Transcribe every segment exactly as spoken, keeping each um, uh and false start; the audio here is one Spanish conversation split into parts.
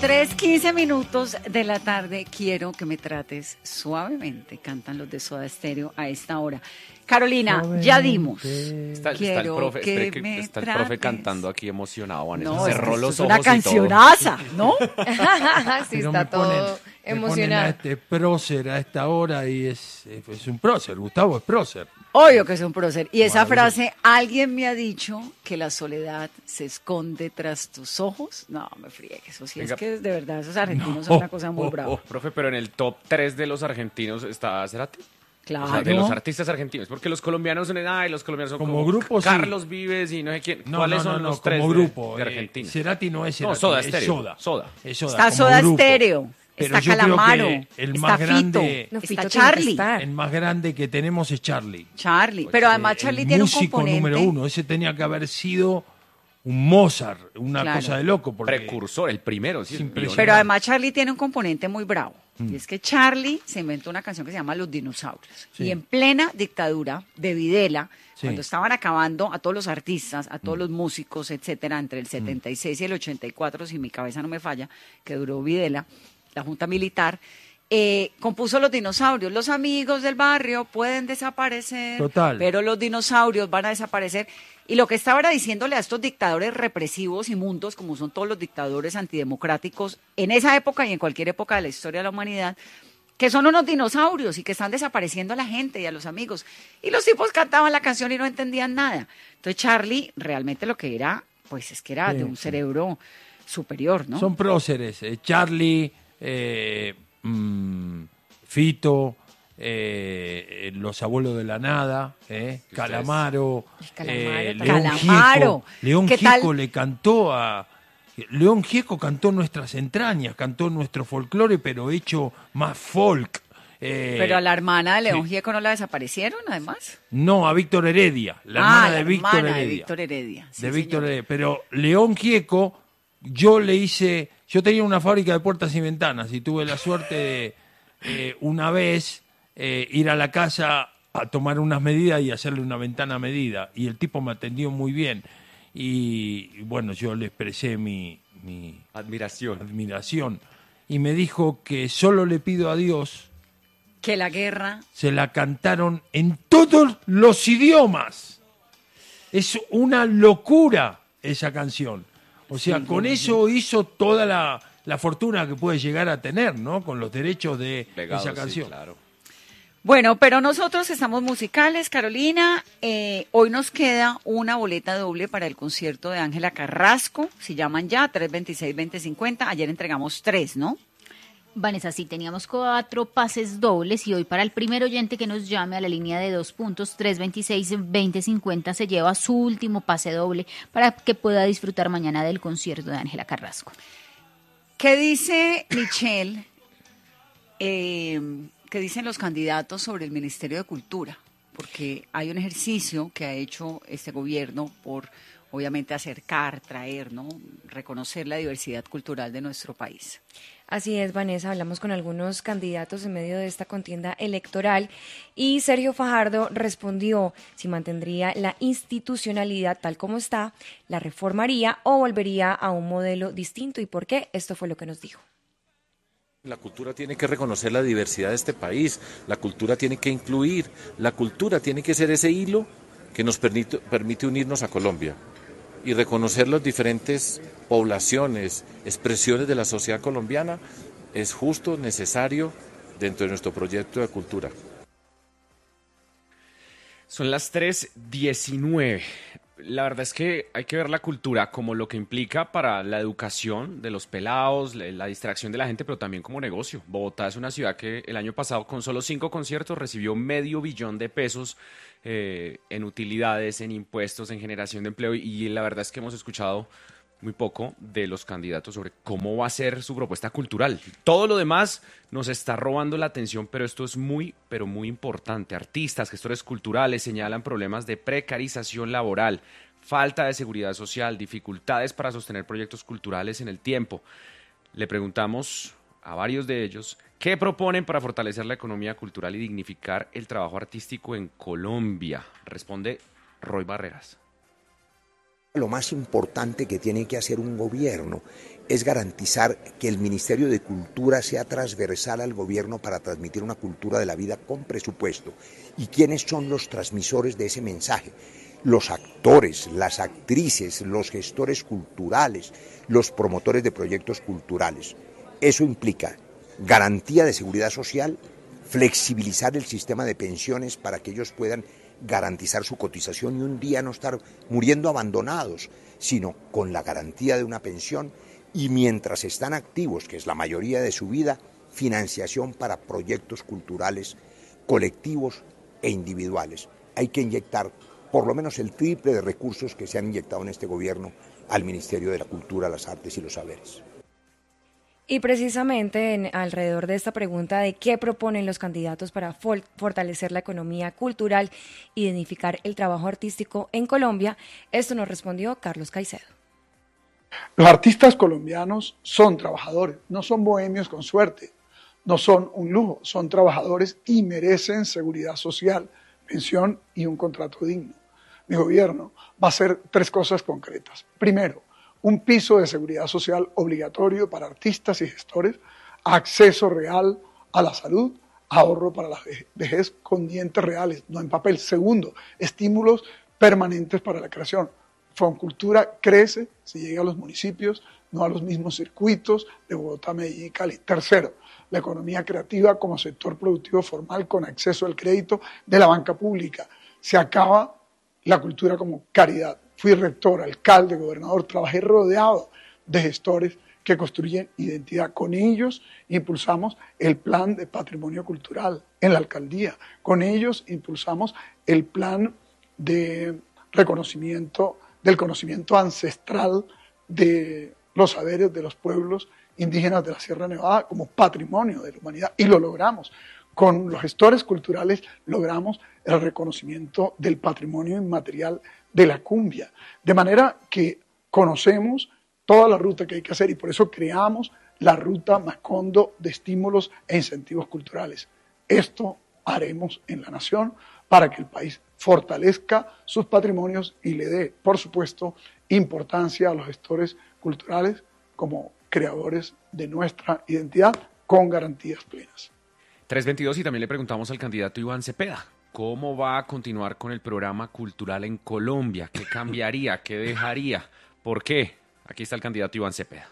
tres quince minutos de la tarde. Quiero que me trates suavemente. Cantan los de Soda Stereo a esta hora. Carolina, suavemente. Ya dimos. Está, está el profe, que que me está el profe cantando aquí emocionado. Vanessa. No, cerró es, los es ojos. Una cancionaza, ¿no? Sí, está todo ponen, emocionado. A este prócer a esta hora y es, es, es un prócer. Gustavo es prócer. Obvio que es un prócer. Y esa frase, alguien me ha dicho que la soledad se esconde tras tus ojos. No, me friegue, eso sí. Venga. Es que de verdad esos argentinos no. son una cosa muy oh, brava. Oh, profe, pero en el top tres de los argentinos está Cerati. Claro. O sea, de los artistas argentinos, porque los colombianos son, ay, los colombianos son como, como grupo, Carlos sí. Vives y no sé quién. No, ¿Cuáles no, no, son no, los como tres grupo, de, de eh, Argentina? Cerati no es Cerati, no, Soda es Stereo. Soda. Soda. Es Soda. Está Soda Stereo. Pero está yo Calamaro, creo que el está más Fito, grande, no, Fito está Charlie. El más grande que tenemos es Charlie. Charlie, pero además Charlie el tiene un músico componente. número uno. Ese tenía que haber sido un Mozart, una claro. cosa de loco. Porque precursor, el primero. Sí, pero además Charlie tiene un componente muy bravo. Mm. Y es que Charlie se inventó una canción que se llama Los Dinosaurios. Sí. Y en plena dictadura de Videla, sí. cuando estaban acabando a todos los artistas, a todos mm. los músicos, etcétera, entre el setenta y seis mm. y el ochenta y cuatro, si mi cabeza no me falla, que duró Videla, la Junta Militar, eh, compuso Los Dinosaurios. Los amigos del barrio pueden desaparecer, Total. pero los dinosaurios van a desaparecer. Y lo que estaba era diciéndole a estos dictadores represivos, inmundos, como son todos los dictadores antidemocráticos, en esa época y en cualquier época de la historia de la humanidad, que son unos dinosaurios y que están desapareciendo a la gente y a los amigos. Y los tipos cantaban la canción y no entendían nada. Entonces Charlie realmente lo que era, pues es que era sí, de un sí. cerebro superior, ¿no? Son próceres. Eh, Charlie... Eh, mmm, Fito, eh, Los Abuelos de la Nada, eh, Calamaro, Calamaro, eh, León Calamaro. Gieco. León Gieco le cantó a... León Gieco cantó nuestras entrañas, cantó nuestro folclore, pero hecho más folk. Eh, pero a la hermana de León sí. Gieco no la desaparecieron, además. No, a Víctor Heredia, la ah, hermana la de Víctor hermana Heredia. De Víctor Heredia. Sí, de Víctor señor. Heredia. Pero León Gieco, yo le hice... Yo tenía una fábrica de puertas y ventanas y tuve la suerte de eh, una vez eh, ir a la casa a tomar unas medidas y hacerle una ventana a medida. Y el tipo me atendió muy bien. Y, y bueno, yo le expresé mi, mi admiración. admiración. Y me dijo que solo le pido a Dios que la guerra... Se la cantaron en todos los idiomas. Es una locura esa canción. O sea, sí, con eso hizo toda la, la fortuna que puede llegar a tener, ¿no? Con los derechos de Legado, esa canción. Sí, claro. Bueno, pero nosotros estamos musicales, Carolina. Eh, hoy nos queda una boleta doble para el concierto de Ángela Carrasco. Si llaman ya, tres veintiséis veinte cincuenta. Ayer entregamos tres, ¿no? Vanessa, sí, teníamos cuatro pases dobles y hoy para el primer oyente que nos llame a la línea de dos puntos, tres veintiséis veinte cincuenta, se lleva su último pase doble para que pueda disfrutar mañana del concierto de Ángela Carrasco. ¿Qué dice Michelle, eh, qué dicen los candidatos sobre el Ministerio de Cultura? Porque hay un ejercicio que ha hecho este gobierno por, obviamente, acercar, traer, ¿no? Reconocer la diversidad cultural de nuestro país. Así es, Vanessa, hablamos con algunos candidatos en medio de esta contienda electoral y Sergio Fajardo respondió si mantendría la institucionalidad tal como está, la reformaría o volvería a un modelo distinto y por qué. Esto fue lo que nos dijo. La cultura tiene que reconocer la diversidad de este país, la cultura tiene que incluir, la cultura tiene que ser ese hilo que nos permite, permite unirnos a Colombia y reconocer las diferentes poblaciones, expresiones de la sociedad colombiana es justo, necesario dentro de nuestro proyecto de cultura. Son las tres diecinueve. La verdad es que hay que ver la cultura como lo que implica para la educación de los pelados, la distracción de la gente, pero también como negocio. Bogotá es una ciudad que el año pasado con solo cinco conciertos recibió medio billón de pesos eh, en utilidades, en impuestos, en generación de empleo y la verdad es que hemos escuchado muy poco de los candidatos sobre cómo va a ser su propuesta cultural. Todo lo demás nos está robando la atención, pero esto es muy, pero muy importante. Artistas, gestores culturales señalan problemas de precarización laboral, falta de seguridad social, dificultades para sostener proyectos culturales en el tiempo. Le preguntamos a varios de ellos qué proponen para fortalecer la economía cultural y dignificar el trabajo artístico en Colombia. Responde Roy Barreras. Lo más importante que tiene que hacer un gobierno es garantizar que el Ministerio de Cultura sea transversal al gobierno para transmitir una cultura de la vida con presupuesto. ¿Y quiénes son los transmisores de ese mensaje? Los actores, las actrices, los gestores culturales, los promotores de proyectos culturales. Eso implica garantía de seguridad social, flexibilizar el sistema de pensiones para que ellos puedan garantizar su cotización y un día no estar muriendo abandonados, sino con la garantía de una pensión y mientras están activos, que es la mayoría de su vida, financiación para proyectos culturales colectivos e individuales. Hay que inyectar por lo menos el triple de recursos que se han inyectado en este gobierno al Ministerio de la Cultura, las Artes y los Saberes. Y precisamente en, alrededor de esta pregunta de qué proponen los candidatos para for, fortalecer la economía cultural y dignificar el trabajo artístico en Colombia, esto nos respondió Carlos Caicedo. Los artistas colombianos son trabajadores, no son bohemios con suerte, no son un lujo, son trabajadores y merecen seguridad social, pensión y un contrato digno. Mi gobierno va a hacer tres cosas concretas. Primero, un piso de seguridad social obligatorio para artistas y gestores, acceso real a la salud, ahorro para la vejez con dientes reales, no en papel. Segundo, estímulos permanentes para la creación. Foncultura crece si llega a los municipios, no a los mismos circuitos de Bogotá, Medellín y Cali. Tercero, la economía creativa como sector productivo formal con acceso al crédito de la banca pública. Se acaba la cultura como caridad. Fui rector, alcalde, gobernador, trabajé rodeado de gestores que construyen identidad. Con ellos impulsamos el plan de patrimonio cultural en la alcaldía. Con ellos impulsamos el plan de reconocimiento del conocimiento ancestral de los saberes de los pueblos indígenas de la Sierra Nevada como patrimonio de la humanidad. Y lo logramos. Con los gestores culturales logramos el reconocimiento del patrimonio inmaterial de la cumbia. De manera que conocemos toda la ruta que hay que hacer y por eso creamos la ruta Macondo de estímulos e incentivos culturales. Esto haremos en la nación para que el país fortalezca sus patrimonios y le dé, por supuesto, importancia a los gestores culturales como creadores de nuestra identidad con garantías plenas. tres veintidós y también le preguntamos al candidato Iván Cepeda, ¿cómo va a continuar con el programa cultural en Colombia? ¿Qué cambiaría? ¿Qué dejaría? ¿Por qué? Aquí está el candidato Iván Cepeda.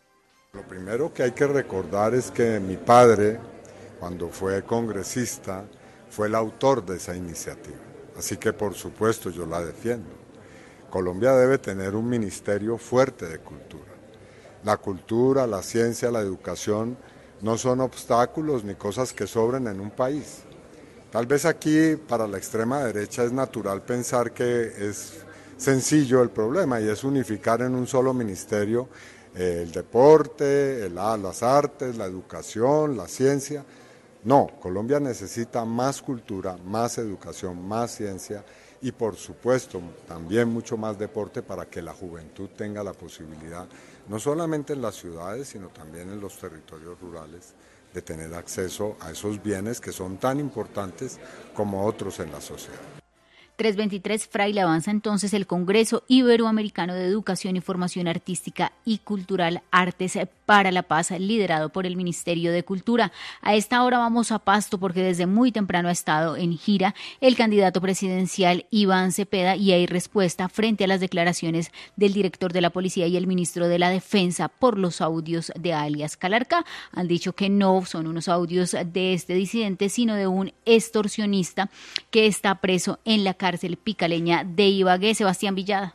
Lo primero que hay que recordar es que mi padre, cuando fue congresista, fue el autor de esa iniciativa. Así que por supuesto yo la defiendo. Colombia debe tener un ministerio fuerte de cultura. La cultura, la ciencia, la educación no son obstáculos ni cosas que sobren en un país. Tal vez aquí para la extrema derecha es natural pensar que es sencillo el problema y es unificar en un solo ministerio eh, el deporte, el, las artes, la educación, la ciencia. No, Colombia necesita más cultura, más educación, más ciencia y por supuesto también mucho más deporte para que la juventud tenga la posibilidad, no solamente en las ciudades, sino también en los territorios rurales, de tener acceso a esos bienes que son tan importantes como otros en la sociedad. tres veintitrés, Fraile, avanza entonces el Congreso Iberoamericano de Educación y Formación Artística y Cultural Artes para la Paz, liderado por el Ministerio de Cultura. A esta hora vamos a Pasto porque desde muy temprano ha estado en gira el candidato presidencial Iván Cepeda y hay respuesta frente a las declaraciones del director de la Policía y el ministro de la Defensa por los audios de alias Calarcá. Han dicho que no son unos audios de este disidente, sino de un extorsionista que está preso en la cárcel picaleña de Ibagué. Sebastián Villada.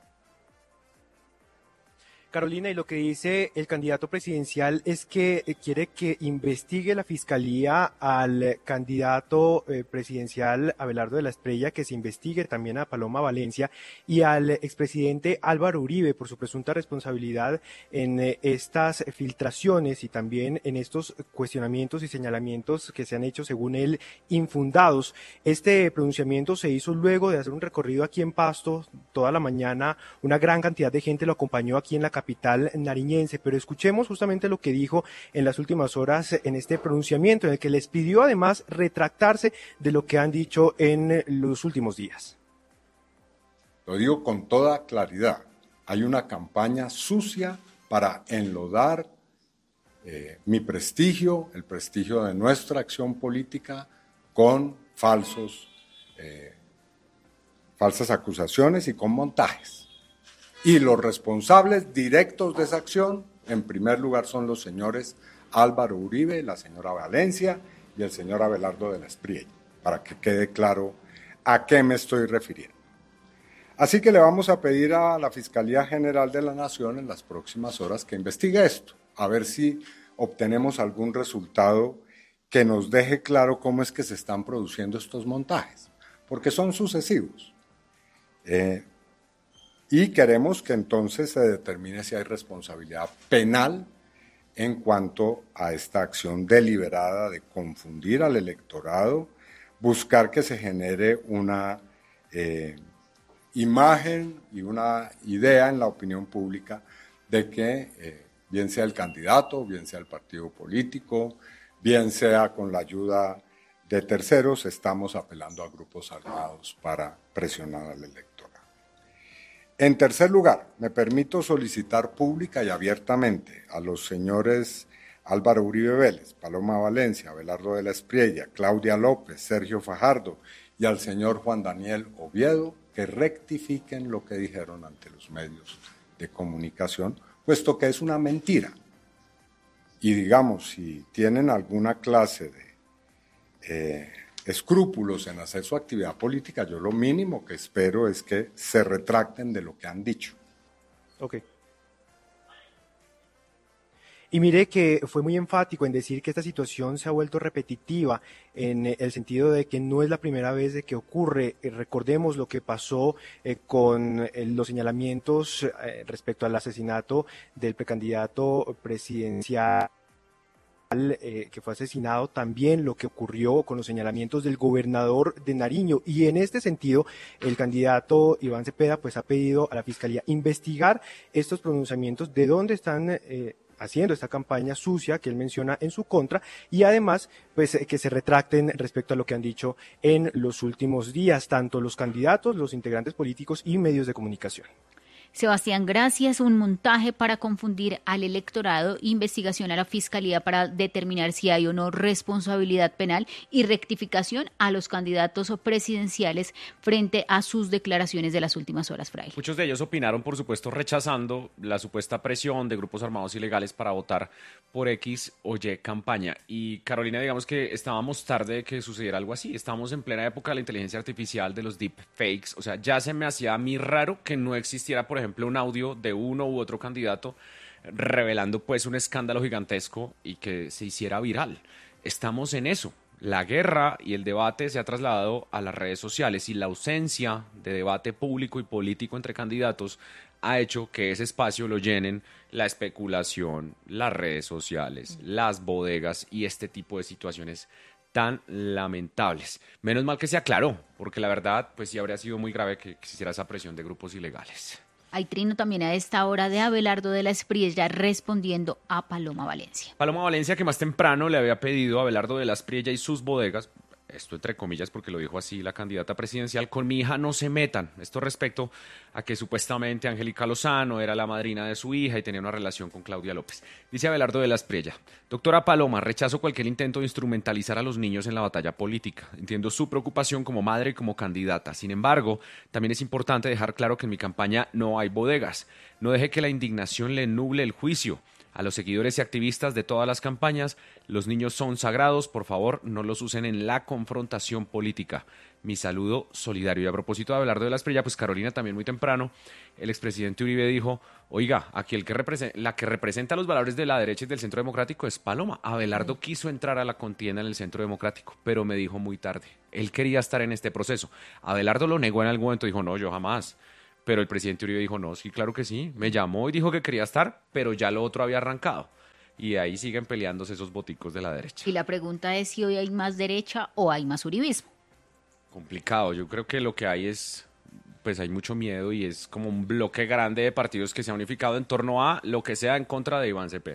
Carolina, y lo que dice el candidato presidencial es que quiere que investigue la fiscalía al candidato eh, presidencial Abelardo de la Espriella, que se investigue también a Paloma Valencia y al expresidente Álvaro Uribe por su presunta responsabilidad en eh, estas filtraciones y también en estos cuestionamientos y señalamientos que se han hecho, según él, infundados. Este pronunciamiento se hizo luego de hacer un recorrido aquí en Pasto toda la mañana. Una gran cantidad de gente lo acompañó aquí en la capital nariñense, pero escuchemos justamente lo que dijo en las últimas horas en este pronunciamiento, en el que les pidió además retractarse de lo que han dicho en los últimos días. lo digo con toda claridad, hay una campaña sucia para enlodar eh, mi prestigio, el prestigio de nuestra acción política con falsos, eh, falsas acusaciones y con montajes. Y los responsables directos de esa acción, en primer lugar, son los señores Álvaro Uribe, la señora Valencia y el señor Abelardo de la Espriella, para que quede claro a qué me estoy refiriendo. Así que le vamos a pedir a la Fiscalía General de la Nación en las próximas horas que investigue esto, a ver si obtenemos algún resultado que nos deje claro cómo es que se están produciendo estos montajes, porque son sucesivos. Eh, y queremos que entonces se determine si hay responsabilidad penal en cuanto a esta acción deliberada de confundir al electorado, buscar que se genere una eh, imagen y una idea en la opinión pública de que eh, bien sea el candidato, bien sea el partido político, bien sea con la ayuda de terceros, estamos apelando a grupos armados para presionar al electorado. En tercer lugar, me permito solicitar pública y abiertamente a los señores Álvaro Uribe Vélez, Paloma Valencia, Abelardo de la Espriella, Claudia López, Sergio Fajardo y al señor Juan Daniel Oviedo que rectifiquen lo que dijeron ante los medios de comunicación, puesto que es una mentira. Y digamos, si tienen alguna clase de eh, escrúpulos en hacer su actividad política, yo lo mínimo que espero es que se retracten de lo que han dicho. Ok. Y mire que fue muy enfático en decir que esta situación se ha vuelto repetitiva en el sentido de que no es la primera vez de que ocurre. Eh, recordemos lo que pasó eh, con eh, los señalamientos eh, respecto al asesinato del precandidato presidencial Eh, que fue asesinado, también lo que ocurrió con los señalamientos del gobernador de Nariño, y en este sentido el candidato Iván Cepeda pues ha pedido a la Fiscalía investigar estos pronunciamientos, de dónde están eh, haciendo esta campaña sucia que él menciona en su contra, y además pues eh, que se retracten respecto a lo que han dicho en los últimos días, tanto los candidatos, los integrantes políticos y medios de comunicación. Sebastián, gracias. Un montaje para confundir al electorado, investigación a la Fiscalía para determinar si hay o no responsabilidad penal y rectificación a los candidatos presidenciales frente a sus declaraciones de las últimas horas, Fraile. Muchos de ellos opinaron, por supuesto, rechazando la supuesta presión de grupos armados ilegales para votar por X o Y campaña. Y Carolina, digamos que estábamos tarde de que sucediera algo así. Estábamos en plena época de la inteligencia artificial, de los deepfakes. O sea, ya se me hacía a mí raro que no existiera, por ejemplo, ejemplo, un audio de uno u otro candidato revelando pues un escándalo gigantesco y que se hiciera viral. Estamos en eso. La guerra y el debate se ha trasladado a las redes sociales y la ausencia de debate público y político entre candidatos ha hecho que ese espacio lo llenen la especulación, las redes sociales, las bodegas y este tipo de situaciones tan lamentables. Menos mal que se aclaró, porque la verdad pues sí habría sido muy grave que existiera esa presión de grupos ilegales. Hay trino también a esta hora de Abelardo de la Espriella respondiendo a Paloma Valencia. Paloma Valencia, que más temprano le había pedido a Abelardo de la Espriella y sus bodegas, esto entre comillas porque lo dijo así la candidata presidencial, con mi hija no se metan. Esto respecto a que supuestamente Angélica Lozano era la madrina de su hija y tenía una relación con Claudia López. Dice Abelardo de la Espriella: doctora Paloma, rechazo cualquier intento de instrumentalizar a los niños en la batalla política. Entiendo su preocupación como madre y como candidata. Sin embargo, también es importante dejar claro que en mi campaña no hay bodegas. No deje que la indignación le nuble el juicio. A los seguidores y activistas de todas las campañas, los niños son sagrados, por favor, no los usen en la confrontación política. Mi saludo solidario. Y a propósito de Abelardo de la Espriella, pues Carolina, también muy temprano, el expresidente Uribe dijo: oiga, aquí el que representa, la que representa los valores de la derecha y del Centro Democrático es Paloma. Abelardo quiso entrar a la contienda en el Centro Democrático, pero me dijo muy tarde. Él quería estar en este proceso. Abelardo lo negó en algún momento, dijo: no, yo jamás. Pero el presidente Uribe dijo: no, sí, claro que sí, me llamó y dijo que quería estar, pero ya lo otro había arrancado. Y ahí siguen peleándose esos boticos de la derecha. Y la pregunta es si hoy hay más derecha o hay más uribismo. Complicado, yo creo que lo que hay es, pues hay mucho miedo y es como un bloque grande de partidos que se ha unificado en torno a lo que sea en contra de Iván Cepeda.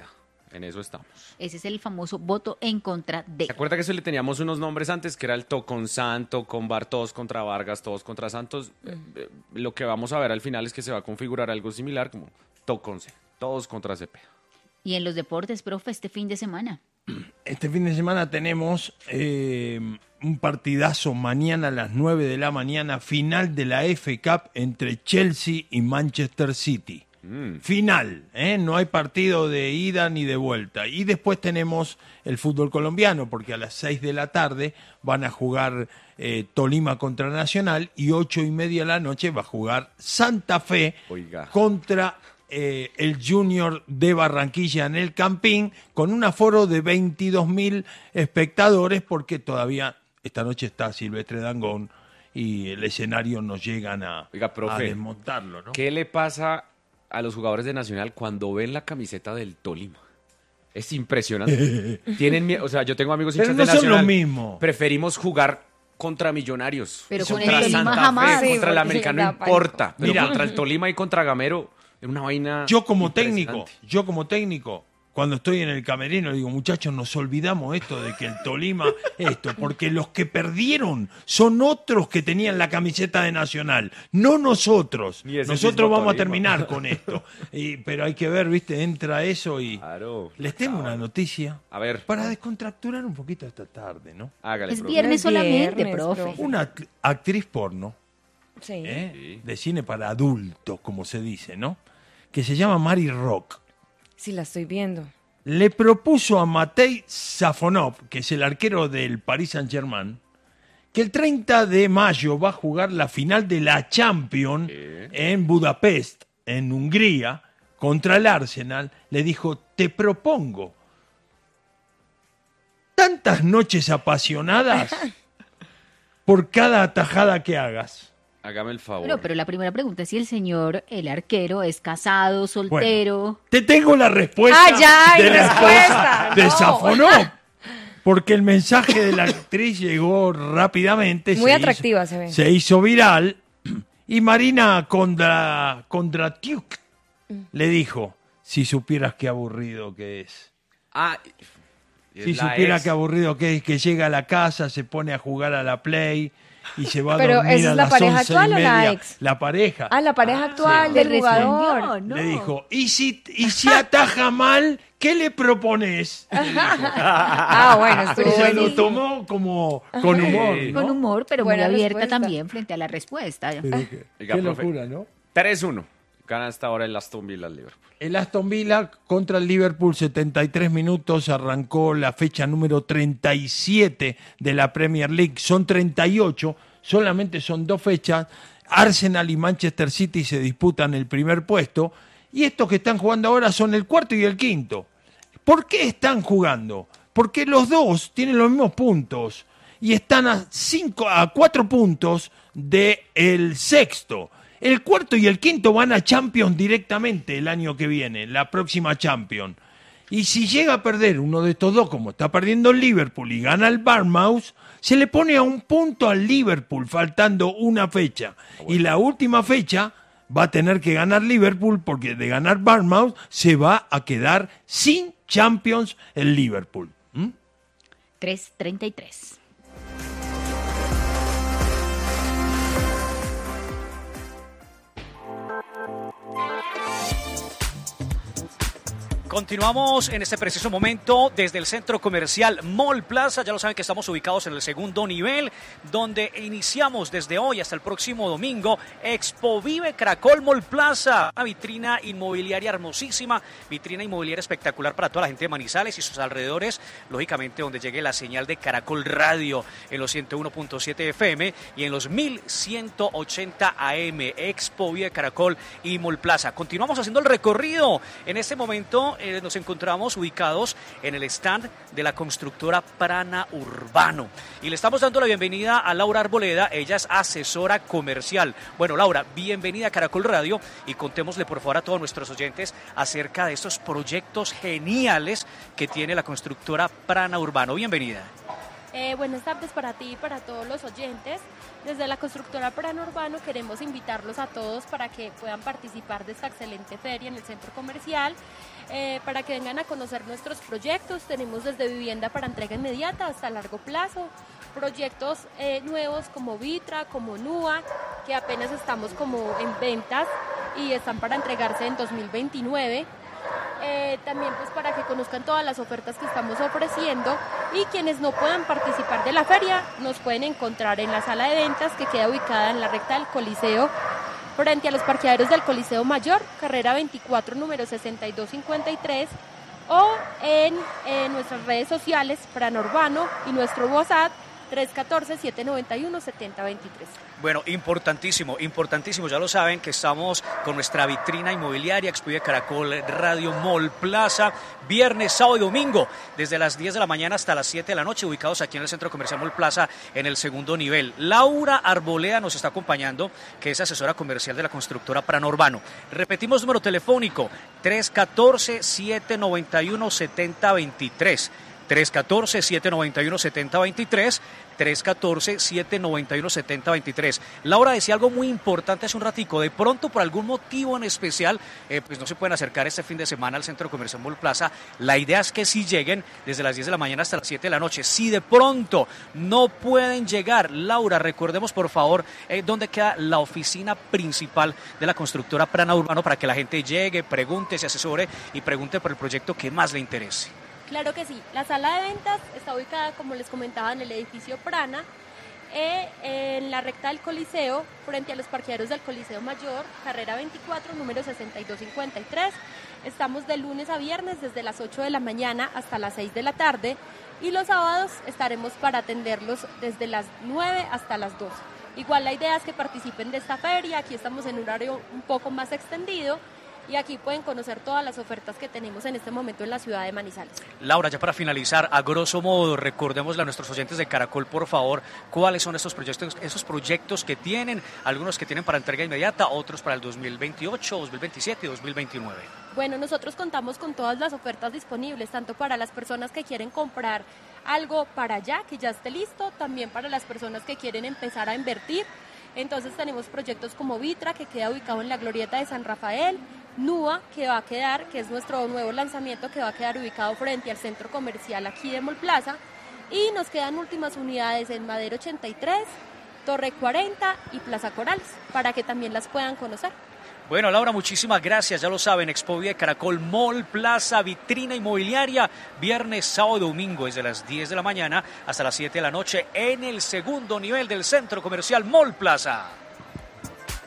en eso estamos. Ese es el famoso voto en contra de. ¿Se acuerda que eso le teníamos unos nombres antes, que era el Tocon Santo, Combar, todos contra Vargas, todos contra Santos? Mm. Eh, lo que vamos a ver al final es que se va a configurar algo similar como Toconce, todos contra Cepeda. Y en los deportes, profe, este fin de semana. Este fin de semana tenemos eh, un partidazo mañana a las nueve de la mañana, final de la F A Cup entre Chelsea y Manchester City. Mm. Final, ¿eh? No hay partido de ida ni de vuelta. Y después tenemos el fútbol colombiano, porque a las seis de la tarde van a jugar eh, Tolima contra Nacional y ocho y media de la noche va a jugar Santa Fe Oiga. contra Eh, el Junior de Barranquilla en el Campín, con un aforo de veintidós mil espectadores, porque todavía esta noche está Silvestre Dangond y el escenario no llegan a, Oiga, profe, a desmontarlo, ¿no? ¿Qué le pasa a los jugadores de Nacional cuando ven la camiseta del Tolima? Es impresionante. Tienen miedo, o sea, yo tengo amigos hinchas Pero no de Nacional. son lo mismo. Preferimos jugar contra Millonarios, pero contra con Santa jamás. Fe, Sí, contra el América, no importa. Pero Mira, contra el Tolima y contra Gamero es una vaina. Yo como técnico, yo como técnico, cuando estoy en el camerino, digo, muchachos, nos olvidamos esto de que el Tolima, esto, porque los que perdieron son otros que tenían la camiseta de Nacional, no nosotros. Nosotros vamos Tolima. a terminar con esto. Y, pero hay que ver, viste, entra eso y claro, les tengo una noticia. A ver. Para descontracturar un poquito esta tarde, ¿no? Hágale, es profe. viernes solamente, viernes, profe. profe. Una act- actriz porno, Sí. ¿eh? Sí. de cine para adultos, como se dice, ¿no? Que se llama Mary Rock. Sí, la estoy viendo. Le propuso a Matej Safonov, que es el arquero del Paris Saint-Germain, que el treinta de mayo va a jugar la final de la Champions ¿Qué? en Budapest, en Hungría, contra el Arsenal. Le dijo, te propongo tantas noches apasionadas por cada atajada que hagas. Hágame el favor. Bueno, pero la primera pregunta es si el señor, el arquero, es casado, soltero. Bueno, te tengo la respuesta Ah, ya hay de la respuesta, esposa de no. Safonov. Porque el mensaje de la actriz llegó rápidamente. Muy se atractiva hizo, se ve. Se hizo viral. Y Marina Kondra, Kondratiuk Mm. le dijo, si supieras qué aburrido que es. Ah, es Si la supiera ex. qué aburrido que es, que llega a la casa, se pone a jugar a la Play y se va a Pero, dormir ¿esa a es la las pareja once y actual o la media. ex? La pareja. Ah, la pareja actual sí. del Le jugador. respondió, no. Le dijo, ¿y si, y si ataja mal, qué le propones? Le dijo. Ah, bueno, estuvo Se lo buenísimo. tomó como con humor, Sí. ¿no? Con humor, pero Buena muy abierta respuesta. también frente a la respuesta. Pero qué, Oiga, qué profe. locura, ¿no? tres uno. Gana hasta ahora el Aston Villa al Liverpool. El Aston Villa contra el Liverpool, setenta y tres minutos, arrancó la fecha número treinta y siete de la Premier League. Son treinta y ocho, solamente son dos fechas. Arsenal y Manchester City se disputan el primer puesto. Y estos que están jugando ahora son el cuarto y el quinto. ¿Por qué están jugando? Porque los dos tienen los mismos puntos y están a, cinco, a cuatro puntos del sexto. El cuarto y el quinto van a Champions directamente el año que viene, la próxima Champions. Y si llega a perder uno de estos dos, como está perdiendo el Liverpool y gana el Bournemouth, se le pone a un punto al Liverpool, faltando una fecha. Y la última fecha va a tener que ganar Liverpool, porque de ganar Bournemouth se va a quedar sin Champions el Liverpool. ¿Mm? tres treinta y tres. Continuamos en este preciso momento desde el centro comercial Mall Plaza. Ya lo saben que estamos ubicados en el segundo nivel, donde iniciamos desde hoy hasta el próximo domingo Expo Vive Caracol Mall Plaza. Una vitrina inmobiliaria hermosísima, vitrina inmobiliaria espectacular para toda la gente de Manizales y sus alrededores. Lógicamente donde llegue la señal de Caracol Radio en los ciento uno punto siete F M y en los mil ciento ochenta A M. Expo Vive Caracol y Mall Plaza. Continuamos haciendo el recorrido. En este momento Eh, nos encontramos ubicados en el stand de la constructora Prana Urbano y le estamos dando la bienvenida a Laura Arboleda. Ella es asesora comercial. Bueno, Laura, bienvenida a Caracol Radio y contémosle por favor a todos nuestros oyentes acerca de estos proyectos geniales que tiene la constructora Prana Urbano. Bienvenida. Eh, buenas tardes para ti y para todos los oyentes. Desde la constructora Prana Urbano queremos invitarlos a todos para que puedan participar de esta excelente feria en el centro comercial, eh, para que vengan a conocer nuestros proyectos. Tenemos desde vivienda para entrega inmediata hasta largo plazo, proyectos eh, nuevos como Vitra, como Nua, que apenas estamos como en ventas y están para entregarse en dos mil veintinueve. Eh, también pues para que conozcan todas las ofertas que estamos ofreciendo, y quienes no puedan participar de la feria nos pueden encontrar en la sala de ventas que queda ubicada en la recta del Coliseo, frente a los parqueaderos del Coliseo Mayor, carrera veinticuatro, número sesenta y dos cincuenta y tres, o en, en nuestras redes sociales, Prana Urbano, y nuestro WhatsApp tres uno cuatro, siete nueve uno, siete cero dos tres. Bueno, importantísimo, importantísimo. Ya lo saben que estamos con nuestra vitrina inmobiliaria, Expovive Caracol Radio Mall Plaza, viernes, sábado y domingo, desde las diez de la mañana hasta las siete de la noche, ubicados aquí en el Centro Comercial Mall Plaza, en el segundo nivel. Laura Arboleda nos está acompañando, que es asesora comercial de la constructora Prana Urbano. Repetimos número telefónico, tres uno cuatro, siete nueve uno, siete cero dos tres. tres uno cuatro, siete nueve uno, siete cero dos tres, tres uno cuatro, siete nueve uno, siete cero dos tres. Laura decía algo muy importante hace un ratico, de pronto por algún motivo en especial, eh, pues no se pueden acercar este fin de semana al Centro Comercial Mall Plaza. La idea es que sí lleguen desde las diez de la mañana hasta las siete de la noche. Si de pronto no pueden llegar, Laura, recordemos por favor eh, dónde queda la oficina principal de la constructora Prana Urbano, para que la gente llegue, pregunte, se asesore y pregunte por el proyecto que más le interese. Claro que sí, la sala de ventas está ubicada, como les comentaba, en el edificio Prana, eh, en la recta del Coliseo, frente a los parqueaderos del Coliseo Mayor, carrera veinticuatro, número sesenta y dos cincuenta y tres. Estamos de lunes a viernes desde las ocho de la mañana hasta las seis de la tarde, y los sábados estaremos para atenderlos desde las nueve hasta las doce. Igual la idea es que participen de esta feria. Aquí estamos en un horario un poco más extendido, y aquí pueden conocer todas las ofertas que tenemos en este momento en la ciudad de Manizales. Laura, ya para finalizar, a grosso modo, recordémosle a nuestros oyentes de Caracol, por favor, cuáles son estos proyectos, esos proyectos que tienen, algunos que tienen para entrega inmediata, otros para el dos mil veintiocho, dos mil veintisiete y dos mil veintinueve. Bueno, nosotros contamos con todas las ofertas disponibles, tanto para las personas que quieren comprar algo para allá, que ya esté listo, también para las personas que quieren empezar a invertir. Entonces tenemos proyectos como Vitra, que queda ubicado en la glorieta de San Rafael, Nua, que va a quedar, que es nuestro nuevo lanzamiento, que va a quedar ubicado frente al centro comercial aquí de Mall Plaza, y nos quedan últimas unidades en Madero ochenta y tres, Torre cuarenta y Plaza Corales, para que también las puedan conocer. Bueno, Laura, muchísimas gracias. Ya lo saben, Expovive Caracol Mall Plaza, vitrina inmobiliaria, viernes, sábado y domingo, desde las diez de la mañana hasta las siete de la noche, en el segundo nivel del Centro Comercial Mall Plaza.